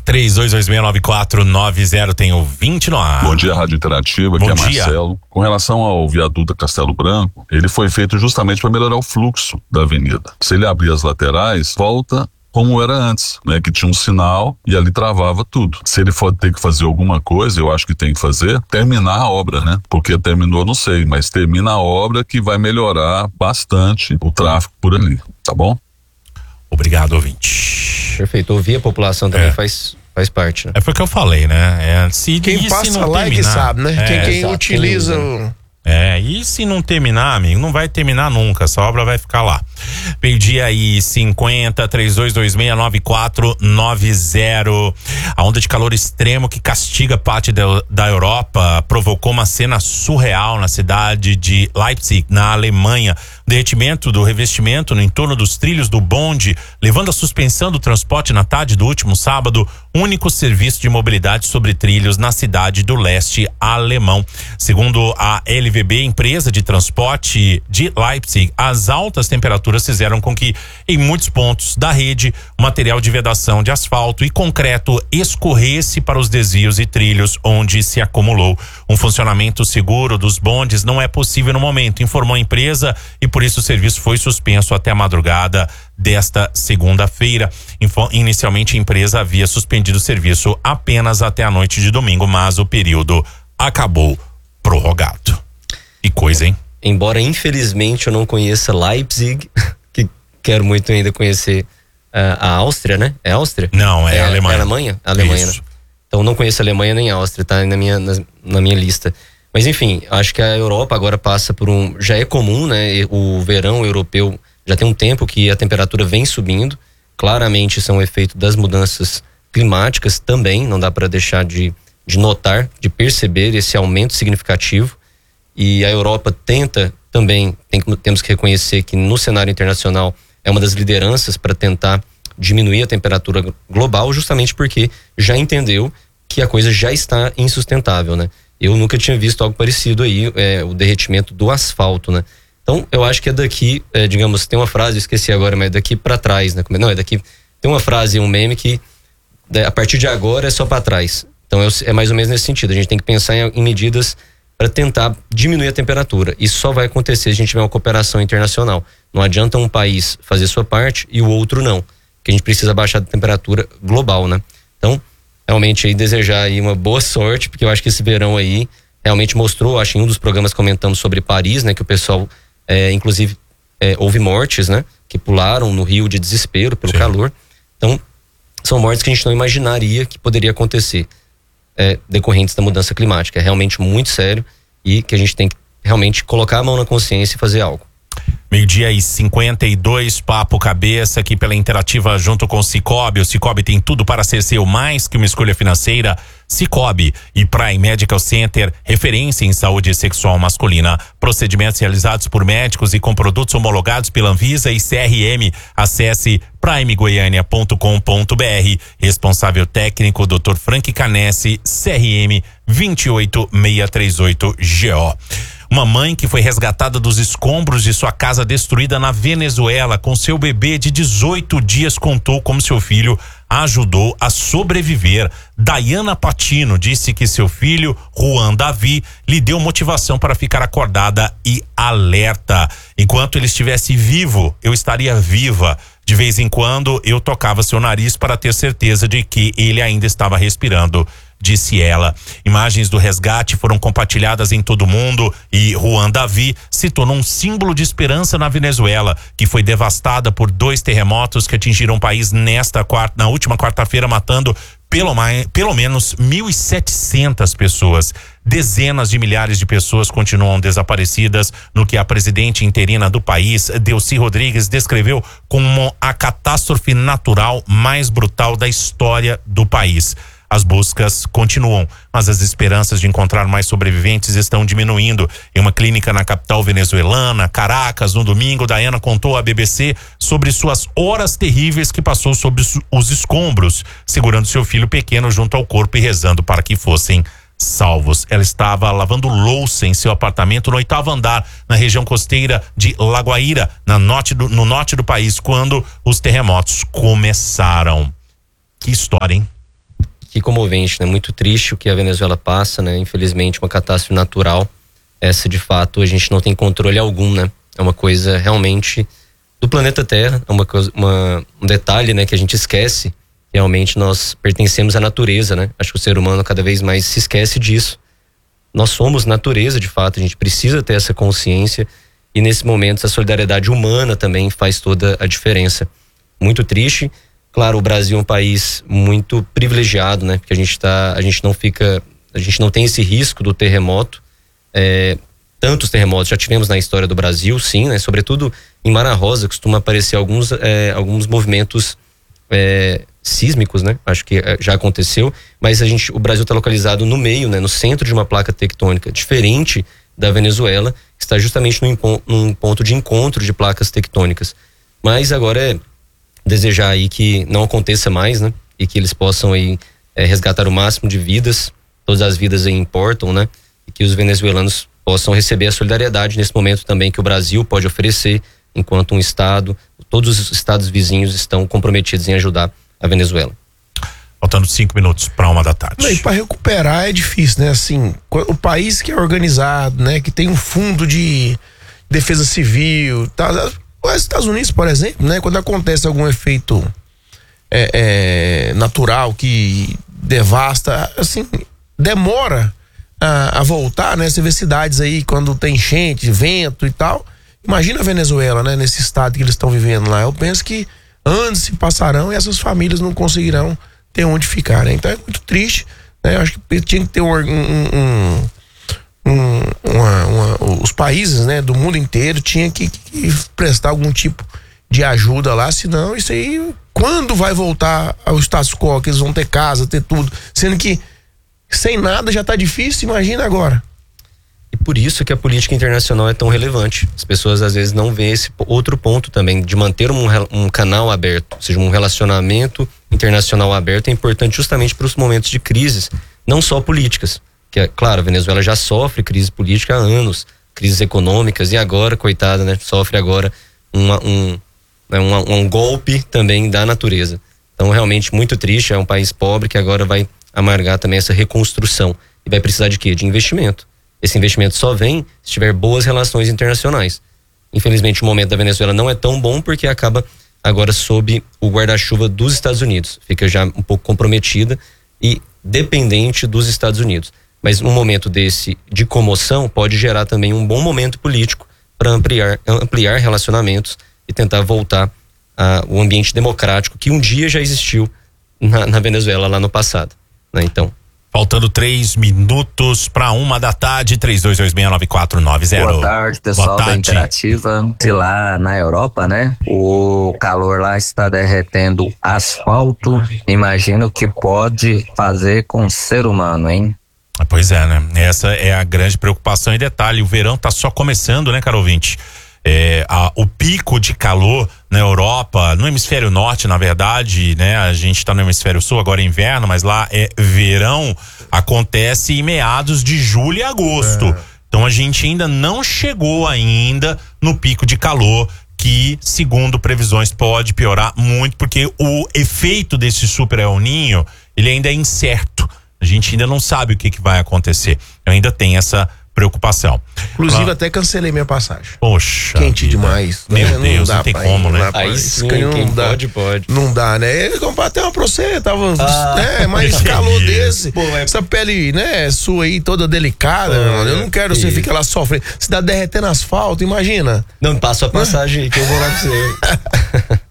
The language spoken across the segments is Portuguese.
32269490 tem ouvinte no ar. Bom dia, Rádio Interativa, aqui é Marcelo. Com relação ao viaduto Castelo Branco, ele foi feito justamente para melhorar o fluxo da avenida. Se ele abrir as laterais, volta como era antes, né? Que tinha um sinal e ali travava tudo. Se ele for ter que fazer alguma coisa, eu acho que tem que fazer, terminar a obra, né? Porque terminou, não sei, mas termina a obra que vai melhorar bastante o tráfego por ali, tá bom? Obrigado, ouvinte. Perfeito, ouvir a população também faz parte, né? Foi o que eu falei, né? Quem passa lá é que sabe, né? Quem utiliza o... E se não terminar, amigo, não vai terminar nunca, essa obra vai ficar lá. Meio-dia aí, 50, 32269490. A onda de calor extremo que castiga parte da Europa provocou uma cena surreal na cidade de Leipzig, na Alemanha. Derretimento do revestimento no entorno dos trilhos do bonde, levando à suspensão do transporte na tarde do último sábado, único serviço de mobilidade sobre trilhos na cidade do leste alemão. Segundo a LVB, empresa de transporte de Leipzig, as altas temperaturas fizeram com que, em muitos pontos da rede, o material de vedação de asfalto e concreto escorresse para os desvios e trilhos onde se acumulou. Um funcionamento seguro dos bondes não é possível no momento, informou a empresa, e por isso o serviço foi suspenso até a madrugada desta segunda-feira. Inicialmente a empresa havia suspendido o serviço apenas até a noite de domingo, mas o período acabou prorrogado. Que coisa, hein? Embora infelizmente eu não conheça Leipzig, que quero muito ainda conhecer a Áustria, né? É Áustria? Não, é a Alemanha. É a Alemanha? A Alemanha, né? Então não conheço a Alemanha nem a Áustria, tá na minha lista. Mas enfim, acho que a Europa agora passa por já é comum, né? O verão europeu já tem um tempo que a temperatura vem subindo. Claramente isso é um efeito das mudanças climáticas também, não dá para deixar de notar, de perceber esse aumento significativo. E a Europa tenta também, temos que reconhecer que no cenário internacional é uma das lideranças para tentar diminuir a temperatura global, justamente porque já entendeu que a coisa já está insustentável, né? Eu nunca tinha visto algo parecido aí, o derretimento do asfalto, né? Então, eu acho que é daqui, digamos, tem uma frase, eu esqueci agora, mas é daqui para trás, né? Não, é daqui, tem uma frase, um meme que a partir de agora é só para trás. Então, é mais ou menos nesse sentido, a gente tem que pensar em medidas para tentar diminuir a temperatura. Isso só vai acontecer se a gente tiver uma cooperação internacional. Não adianta um país fazer sua parte e o outro não, porque a gente precisa baixar a temperatura global, né? Então, realmente aí desejar aí uma boa sorte, porque eu acho que esse verão aí realmente mostrou, acho que em um dos programas comentamos sobre Paris, né, que o pessoal inclusive houve mortes, né, que pularam no rio de desespero pelo calor. Então, são mortes que a gente não imaginaria que poderia acontecer decorrentes da mudança climática. É realmente muito sério e que a gente tem que realmente colocar a mão na consciência e fazer algo. Meio-dia e 52, papo cabeça aqui pela Interativa junto com o Cicobi. O Cicobi tem tudo para ser seu, mais que uma escolha financeira. Cicobi e Prime Medical Center, referência em saúde sexual masculina. Procedimentos realizados por médicos e com produtos homologados pela Anvisa e CRM. Acesse primegoiania.com.br. Responsável técnico Dr. Frank Canesse, CRM 28638GO. Uma mãe que foi resgatada dos escombros de sua casa destruída na Venezuela com seu bebê de 18 dias contou como seu filho ajudou a sobreviver. Dayana Patino disse que seu filho, Juan Davi, lhe deu motivação para ficar acordada e alerta. Enquanto ele estivesse vivo, eu estaria viva. De vez em quando, eu tocava seu nariz para ter certeza de que ele ainda estava respirando, disse ela. Imagens do resgate foram compartilhadas em todo o mundo e Juan Davi se tornou um símbolo de esperança na Venezuela, que foi devastada por 2 terremotos que atingiram o país na última quarta-feira, matando pelo menos 1.700 pessoas. Dezenas de milhares de pessoas continuam desaparecidas no que a presidente interina do país, Delcy Rodrigues, descreveu como a catástrofe natural mais brutal da história do país. As buscas continuam, mas as esperanças de encontrar mais sobreviventes estão diminuindo. Em uma clínica na capital venezuelana, Caracas, no domingo, Dayana contou à BBC sobre suas horas terríveis que passou sobre os escombros, segurando seu filho pequeno junto ao corpo e rezando para que fossem salvos. Ela estava lavando louça em seu apartamento no 8º andar, na região costeira de La Guaira, no norte do país, quando os terremotos começaram. Que história, hein? que comovente, né? Muito triste o que a Venezuela passa, né? Infelizmente, uma catástrofe natural. Essa, de fato, a gente não tem controle algum, né? É uma coisa realmente do planeta Terra, é um detalhe, né, que a gente esquece. Realmente nós pertencemos à natureza, né? Acho que o ser humano cada vez mais se esquece disso. Nós somos natureza, de fato, a gente precisa ter essa consciência e nesse momento a solidariedade humana também faz toda a diferença. Muito triste. Claro, o Brasil é um país muito privilegiado, né? Porque a gente não tem esse risco do terremoto. Tantos terremotos já tivemos na história do Brasil, sim, né? Sobretudo em Mara Rosa costuma aparecer alguns movimentos sísmicos, né? Acho que já aconteceu, mas o Brasil está localizado no meio, né? No centro de uma placa tectônica, diferente da Venezuela, que está justamente num ponto de encontro de placas tectônicas. Mas agora é desejar aí que não aconteça mais, né? E que eles possam aí resgatar o máximo de vidas, todas as vidas aí importam, né? E que os venezuelanos possam receber a solidariedade nesse momento também que o Brasil pode oferecer, enquanto um estado, todos os estados vizinhos estão comprometidos em ajudar a Venezuela. Faltando 5 minutos para 1h. E para recuperar é difícil, né? Assim, o país que é organizado, né? Que tem um fundo de defesa civil, tá? Os Estados Unidos, por exemplo, né? Quando acontece algum efeito natural que devasta, assim, demora a voltar, né? Você vê cidades aí quando tem enchente, vento e tal. Imagina a Venezuela, né? Nesse estado que eles estão vivendo lá. Eu penso que anos se passarão e essas famílias não conseguirão ter onde ficar, né? Então é muito triste, né? Eu acho que tinha que ter os países, né? Do mundo inteiro tinha que prestar algum tipo de ajuda lá, senão isso aí, quando vai voltar ao status quo, que eles vão ter casa, ter tudo, sendo que sem nada já tá difícil, imagina agora. E por isso que a política internacional é tão relevante. As pessoas às vezes não veem esse outro ponto também, de manter um canal aberto, ou seja, um relacionamento internacional aberto é importante justamente para os momentos de crises, não só políticas. Que claro, a Venezuela já sofre crise política há anos, crises econômicas, e agora, coitada, né, sofre agora um golpe também da natureza. Então realmente muito triste, é um país pobre que agora vai amargar também essa reconstrução. E vai precisar de quê? De investimento. Esse investimento só vem se tiver boas relações internacionais. Infelizmente o momento da Venezuela não é tão bom porque acaba agora sob o guarda-chuva dos Estados Unidos. Fica já um pouco comprometida e dependente dos Estados Unidos. Mas um momento desse de comoção pode gerar também um bom momento político para ampliar relacionamentos e tentar voltar ao ambiente democrático que um dia já existiu na Venezuela lá no passado, né? Então, faltando 3 minutos para 1h, 32269490. Boa tarde, pessoal da Interativa. Se lá na Europa, né, o calor lá está derretendo asfalto, imagino o que pode fazer com o ser humano, hein? Pois é, né? Essa é a grande preocupação. E detalhe, o verão tá só começando, né, caro ouvinte? O pico de calor na Europa, no hemisfério norte, na verdade, né? A gente tá no hemisfério sul, agora é inverno, mas lá é verão, acontece em meados de julho e agosto. Então a gente ainda não chegou ainda no pico de calor, que, segundo previsões, pode piorar muito, porque o efeito desse super El Niño, ele ainda é incerto. A gente ainda não sabe o que vai acontecer. Eu ainda tenho essa preocupação. Inclusive até cancelei minha passagem. Poxa. Quente demais. Meu Deus, não tem como, né? Aí sim, quem pode. Não dá, né? Eu comprei até uma pra você, tava, mais calor desse. Pô, essa pele, né, sua aí toda delicada, mano. Eu não quero você ficar lá sofrendo. Se dá derretendo asfalto, imagina. Não, passa a passagem aí que eu vou lá pra você.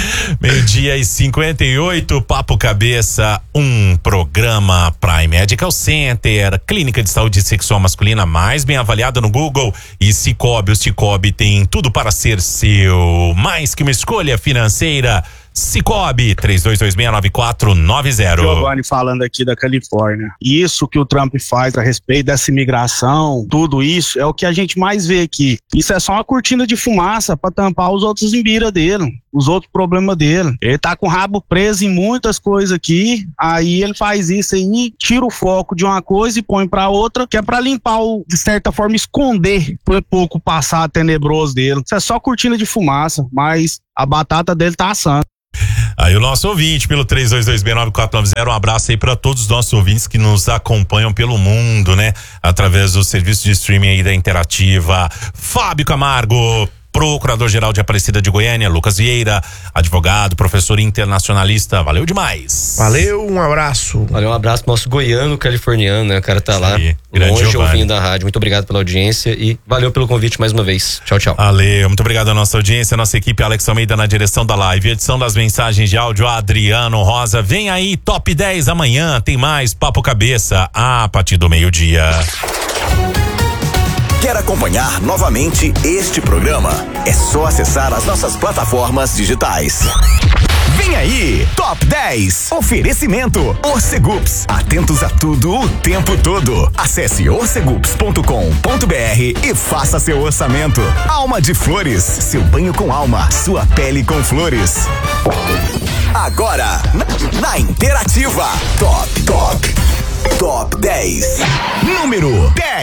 12:58, Papo Cabeça, um programa Prime Medical Center, clínica de saúde sexual masculina mais bem avaliada no Google, e Sicoob. O Sicoob tem tudo para ser seu, mais que uma escolha financeira. Sicoob, 32269490. Giovanni falando aqui da Califórnia. Isso que o Trump faz a respeito dessa imigração, tudo isso é o que a gente mais vê aqui. Isso é só uma cortina de fumaça para tampar os outros embira dele, os outros problemas dele. Ele tá com o rabo preso em muitas coisas aqui, aí ele faz isso aí, tira o foco de uma coisa e põe para outra, que é para limpar, de certa forma, esconder um pouco o passado tenebroso dele. Isso é só cortina de fumaça, mas a batata dele tá assando. Aí o nosso ouvinte pelo 32269490, um abraço aí para todos os nossos ouvintes que nos acompanham pelo mundo, né? Através do serviço de streaming aí da Interativa. Fábio Camargo, Procurador-Geral de Aparecida de Goiânia, Lucas Vieira, advogado, professor internacionalista, valeu demais. Valeu, um abraço. Valeu, um abraço pro nosso goiano californiano, né? O cara tá Isso lá, aí, longe ouvindo a rádio. Muito obrigado pela audiência e valeu pelo convite mais uma vez. Tchau, tchau. Valeu, muito obrigado à nossa audiência, nossa equipe, Alex Almeida na direção da live, edição das mensagens de áudio, Adriano Rosa. Vem aí, Top 10 amanhã, tem mais Papo Cabeça a partir do meio-dia. Quer acompanhar novamente este programa? É só acessar as nossas plataformas digitais. Vem aí, Top 10. Oferecimento Orcegups. Atentos a tudo o tempo todo. Acesse orcegups.com.br e faça seu orçamento. Alma de Flores. Seu banho com alma. Sua pele com flores. Agora, na Interativa. Top 10. Número 10.